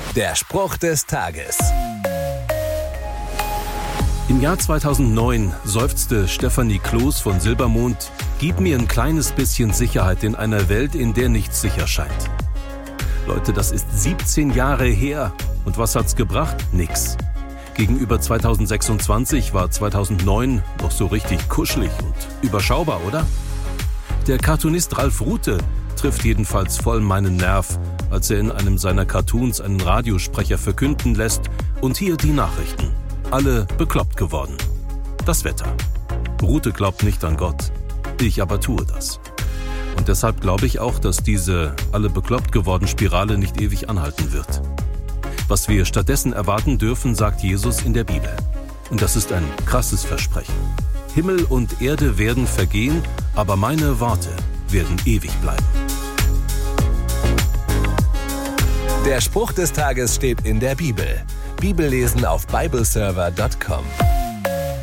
Der Spruch des Tages. Im Jahr 2009 seufzte Stefanie Kloß von Silbermond: Gib mir ein kleines bisschen Sicherheit in einer Welt, in der nichts sicher scheint. Leute, das ist 17 Jahre her. Und was hat's gebracht? Nix. Gegenüber 2026 war 2009 noch so richtig kuschelig und überschaubar, oder? Der Cartoonist Ralf Rute trifft jedenfalls voll meinen Nerv, als er in einem seiner Cartoons einen Radiosprecher verkünden lässt: Und hier die Nachrichten. Alle bekloppt geworden. Das Wetter. Rute glaubt nicht an Gott. Ich aber tue das. Und deshalb glaube ich auch, dass diese alle bekloppt geworden Spirale nicht ewig anhalten wird. Was wir stattdessen erwarten dürfen, sagt Jesus in der Bibel. Und das ist ein krasses Versprechen. Himmel und Erde werden vergehen, aber meine Worte werden ewig bleiben. Der Spruch des Tages steht in der Bibel. Bibellesen auf bibleserver.com.